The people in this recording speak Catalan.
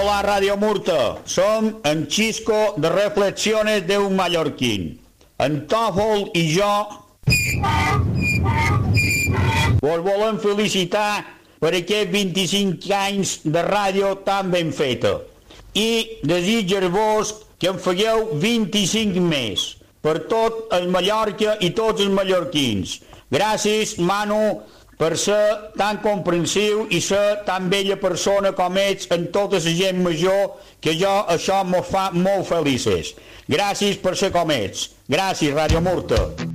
Hola Radio Murta, som en Xisco de Reflexiones de un Mallorquín. En Tòfol i jo vos volem felicitar per aquests 25 anys de ràdio tan ben feta i desitjar-vos que en fagueu 25 més per tot el Mallorca i tots els mallorquins. Gràcies, Manu, per ser tan comprensiu i ser tan bella persona com ets en tota la gent major, que jo això me fa molt felices. Gràcies per ser com ets. Gràcies, Radio Murta.